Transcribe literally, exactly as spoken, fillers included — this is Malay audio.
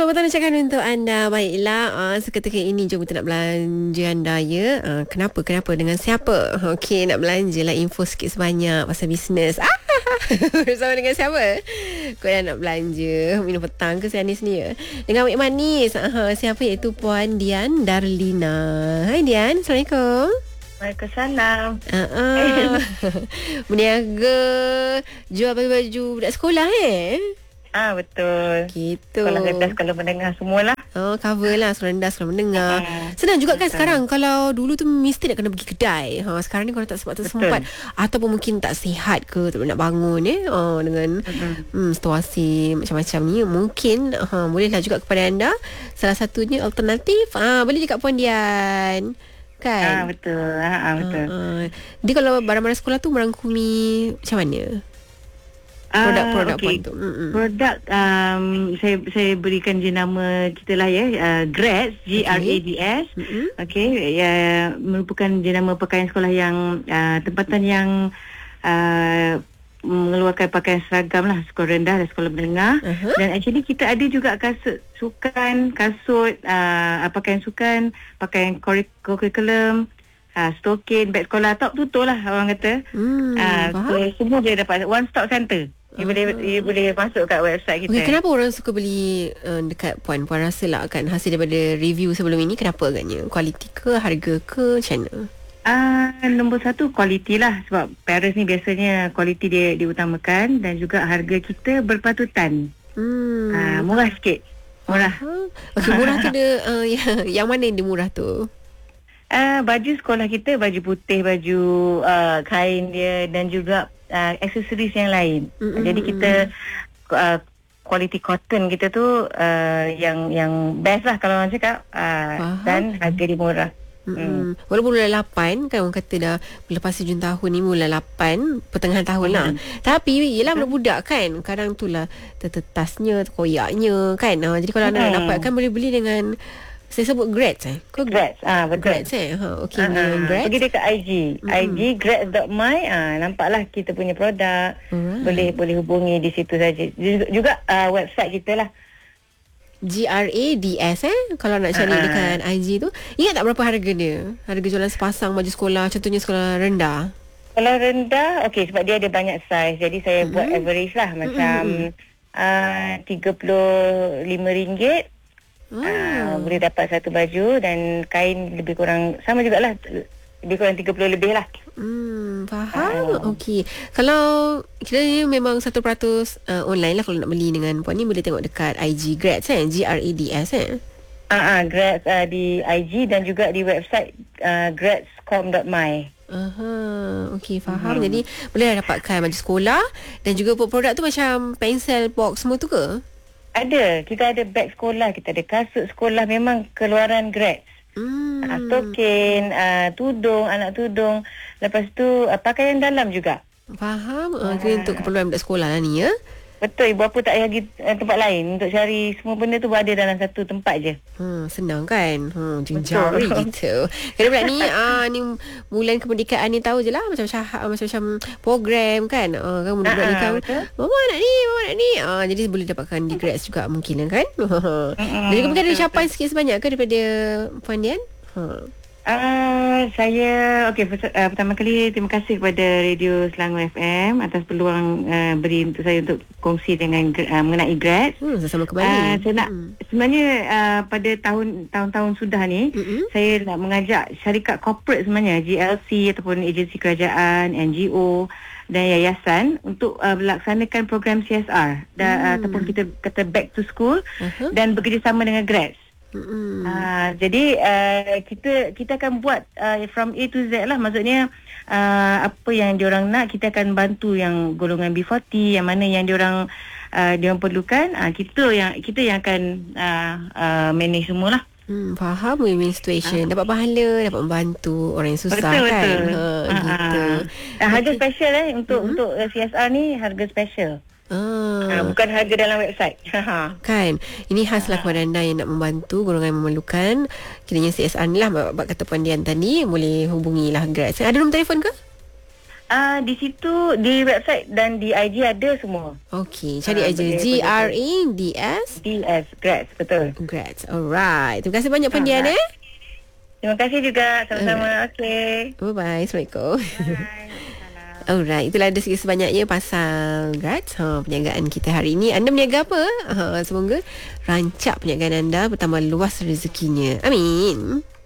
Selamat petang ucapkan untuk anda. Baiklah, uh, seketika ini jom kita nak belanja anda ya. Uh, kenapa? Kenapa? Dengan siapa? Okey, nak belanja lah, info sikit sebanyak pasal bisnes. Ah, bersama dengan siapa? Kau dah nak belanja minum petang ke saya ni sini ya? Dengan Wik Manis. Uh, siapa iaitu Puan Dian Darlina. Hai Dian, Assalamualaikum. Waalaikumsalam. Uh-uh. Berniaga jual baju-baju budak sekolah eh? Ah, betul. Gitu. Sekolah rendah, sekolah menengah semualah. Oh, cover lah sekolah rendah, sekolah menengah. Uh, Senang juga kan sekarang. Kalau dulu tu mesti nak kena pergi kedai. Ha, sekarang ni kalau tak sempat tak sempat ataupun mungkin tak sihat ke, tak nak bangun eh oh, dengan uh-huh. hmm, situasi macam-macam ni, mungkin ha, bolehlah juga kepada anda. Salah satunya alternatif. Ah, ha, boleh juga Puan Dian. Kan? Ah, betul. Ah, betul. Ha, ha. Dia kalau barang-barang sekolah tu merangkumi macam mana? Produk-produk uh, okay. Puan tu. Mm-mm. Produk um, saya saya berikan jenama kita lah ya, uh, Grads, G R A D S. Okay. Okey, ya, merupakan jenama pakaian sekolah yang uh, tempatan yang uh, mengeluarkan pakaian seragam lah, sekolah rendah dan sekolah menengah. Uh-huh. Dan actually kita ada juga kasut sukan, kasut uh, pakaian sukan, pakaian kurikulum, uh, stokin, beg sekolah, top tutup lah orang kata. Hmm, uh, so, semua dia dapat one stop center. You, uh-huh. boleh, you boleh masuk kat website kita. Okay, kenapa orang suka beli uh, dekat Puan? Puan rasa lah kan hasil daripada review sebelum ini, kenapa agaknya? Kualiti ke, harga ke, macam mana? Uh, nombor satu, kualiti lah. Sebab Paris ni biasanya kualiti dia diutamakan. Dan juga harga kita berpatutan. hmm. uh, Murah sikit. Murah. uh-huh. Okay, murah tu dia uh, yang, yang mana yang dia murah tu? Uh, baju sekolah kita, baju putih, baju uh, kain dia, dan juga uh, aksesoris yang lain. Mm-hmm. Jadi kita uh, quality cotton kita tu uh, yang yang best lah kalau orang cakap, uh, dan harga dia murah. Hmm. Walaupun bulan lapan kan orang kata dah lepas hujung tahun ni, bulan lapan pertengahan tahun lah. Hmm. Tapi yelah budak-budak kan kadang tu lah tertetasnya, terkoyaknya kan. Ha, jadi kalau hmm. anda dapat kan boleh beli dengan, saya sebut Grads eh? Kau Grads, ah, betul. Grads eh? Ha, okay, uh-huh. Grads. Pergi dekat I G, mm-hmm. I G grads dot my, ah, nampaklah kita punya produk. Alright. Boleh boleh hubungi di situ saja. Juga, juga uh, website kita lah. G R A D S eh, kalau nak cari uh-huh. dekat I G tu. Ingat tak berapa harga dia? Harga jualan sepasang baju sekolah, contohnya sekolah rendah. Sekolah rendah, okey, sebab dia ada banyak saiz. Jadi saya mm-hmm. buat average lah. Macam mm-hmm. uh, tiga puluh lima ringgit. Oh. Uh, boleh dapat satu baju. Dan kain lebih kurang sama jugalah, lebih kurang tiga puluh lebih lah. Hmm, faham. Uh. Okey. Kalau kita ni memang seratus peratus uh, online lah kalau nak beli dengan Puan ni, boleh tengok dekat I G Grads eh, G R A D S eh. Ah, uh, uh, Grads uh, di I G dan juga di website uh, grads dot com dot my. Aha, okey, faham. Hmm. Jadi boleh dapatkan baju sekolah dan juga produk tu macam pensel, box semua tu ke? Ada. Kita ada beg sekolah, kita ada kasut sekolah, memang keluaran Grads. Hmm. Uh, token, uh, tudung, anak tudung. Lepas tu uh, pakaian dalam juga. Faham. Uh, uh. Untuk keperluan budak sekolah lah ni ya. Betul, ibu apa tak payah pergi uh, tempat lain. Untuk cari semua benda tu ada dalam satu tempat je. Hmm, senang kan? Hmm, jari gitu. Kena pula ni, ah, ni bulan kemerdekaan ni tahu je lah macam-macam macam-macam program kan. Ah, kan budak-budak ni kan. Mama nak ni, mama nak ni. Ah, jadi boleh dapatkan di Grads juga mungkin kan. Dan juga mungkin ada ucapan sikit sebanyak ke daripada Puan Dian? Ha. Uh, saya okey uh, pertama kali terima kasih kepada Radio Selangor F M atas peluang uh, beri untuk saya untuk kongsi dengan uh, mengenai Grads. Hmm, sama kembali. Uh, saya nak hmm. sebenarnya uh, pada tahun tahun-tahun sudah ni hmm. saya nak mengajak syarikat corporate sebenarnya, G L C ataupun agensi kerajaan, N G O dan yayasan untuk uh, melaksanakan program C S R dan, hmm. uh, ataupun kita kata back to school uh-huh. dan bekerjasama dengan Grads. Mm-hmm. Uh, jadi uh, kita kita akan buat uh, from A to Z lah, maksudnya uh, apa yang diorang nak kita akan bantu, yang golongan B empat puluh yang mana yang diorang uh, diorang perlukan, uh, kita yang kita yang akan uh, uh, manage semualah. Hmm, faham win-win situation. Ha. Dapat pahala, dapat membantu orang yang susah. Betul, kan. Betul. Ha, ha, gitu. Ha. Harga special eh untuk mm-hmm. untuk C S R ni, harga special. Ah. Ha, bukan harga dalam website. Kan. Ini khaslah kepada anda yang nak membantu golongan yang memerlukan. Kiranya C S R ni lah, bab kata Puan Dian tadi, boleh hubungilah Grads. Ada nombor telefon ke? Ah, di situ, di website dan di I G ada semua. Okey, cari Ah, aja boleh- G R A D S D S, Grads, betul. Grads. Alright. Terima kasih banyak Pendian Alright. eh. Terima kasih juga, sama-sama. Okey. Bye bye. Assalamualaikum. Bye. Alright, itulah ada sikit sebanyaknya pasal Grads, ha, perniagaan kita hari ini. Anda berniaga apa? Ha, semoga rancak perniagaan anda, bertambah luas rezekinya. Amin.